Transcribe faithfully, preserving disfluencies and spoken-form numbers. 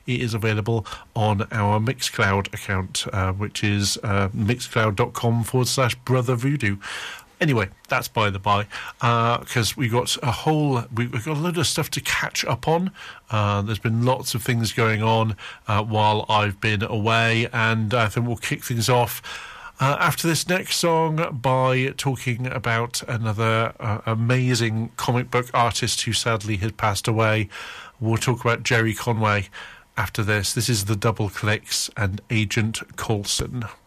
it is available on our Mixcloud account, uh, which is uh, mixcloud.com forward slash Brother Voodoo. Anyway, that's by the by, because uh, we got a whole, we, we've got a load of stuff to catch up on. Uh, there's been lots of things going on uh, while I've been away, and I think we'll kick things off Uh, after this next song by talking about another uh, amazing comic book artist who sadly had passed away. We'll talk about Jerry Conway after this. This is the Double Clicks and Agent Coulson.